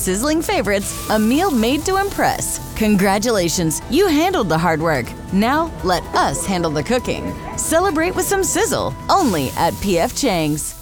sizzling favorites, a meal made to impress. Congratulations, you handled the hard work. Now, let us handle the cooking. Celebrate with some sizzle, only at P.F. Chang's.